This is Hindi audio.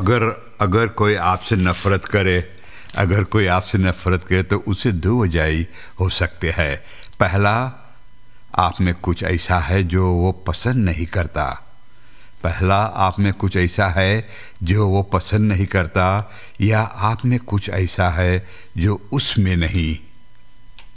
अगर अगर कोई आपसे नफ़रत करे, अगर कोई आपसे नफ़रत करे तो उसे दो वजह हो सकते हैं। पहला, आप में कुछ ऐसा है जो वो पसंद नहीं करता। पहला, आप में कुछ ऐसा है जो वो पसंद नहीं करता, या आप में कुछ ऐसा है जो उसमें नहीं।